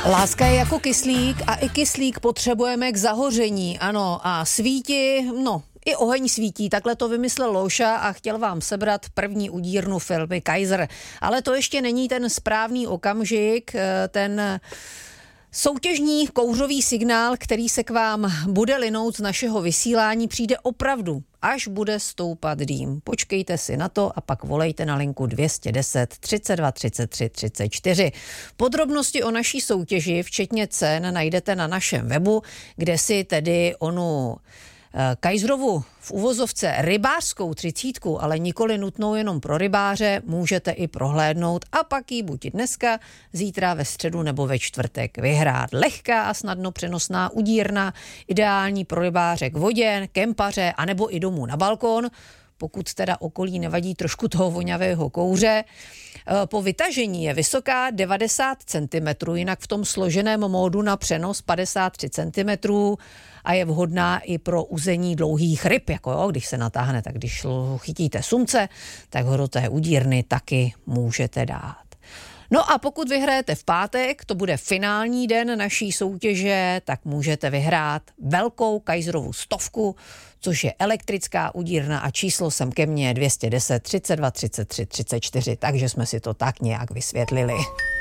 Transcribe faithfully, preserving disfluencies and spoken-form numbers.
Láska je jako kyslík a i kyslík potřebujeme k zahoření, ano, a svítí, no, i oheň svítí, takhle to vymyslel Lóša a chtěl vám sebrat první udírnu firmy Kaeser. Ale to ještě není ten správný okamžik, ten soutěžní kouřový signál, který se k vám bude linout z našeho vysílání, přijde opravdu, až bude stoupat dým. Počkejte si na to a pak volejte na linku dvě stě deset třicet dva třicet tři třicet čtyři. Podrobnosti o naší soutěži, včetně cen, najdete na našem webu, kde si tedy onu Kaeserovu v uvozovce rybářskou třicítku, ale nikoli nutnou jenom pro rybáře, můžete i prohlédnout a pak ji buď dneska, zítra ve středu nebo ve čtvrtek vyhrát. Lehká a snadno přenosná udírna, ideální pro rybáře k vodě, kempaře anebo i domů na balkon, pokud teda okolí nevadí trošku toho voňavého kouře. Po vytažení je vysoká devadesát centimetrů, jinak v tom složeném módu na přenos padesát tři centimetrů a je vhodná i pro uzení dlouhých ryb, jako jo, když se natáhne, tak když chytíte sumce, tak ho do té udírny taky můžete dát. No a pokud vyhrajete v pátek, to bude finální den naší soutěže, tak můžete vyhrát velkou Kaeserovu stovku, což je elektrická udírna a číslo sem ke mně dvě stě deset třicet dva třicet tři třicet čtyři, takže jsme si to tak nějak vysvětlili.